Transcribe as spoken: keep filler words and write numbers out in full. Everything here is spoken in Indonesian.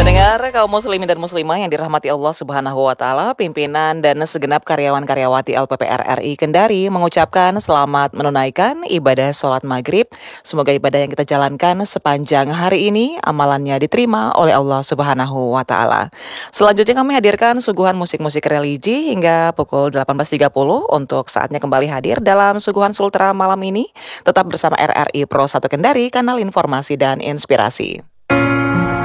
Pendengar kaum muslimin dan muslimah yang dirahmati Allah Subhanahu wa taala, pimpinan dan segenap karyawan-karyawati L P P R R I Kendari mengucapkan selamat menunaikan ibadah sholat maghrib. Semoga ibadah yang kita jalankan sepanjang hari ini amalannya diterima oleh Allah Subhanahu wa taala. Selanjutnya kami hadirkan suguhan musik-musik religi hingga pukul delapan belas tiga puluh untuk saatnya kembali hadir dalam suguhan Sultra malam ini. Tetap bersama R R I Pro satu Kendari, kanal informasi dan inspirasi.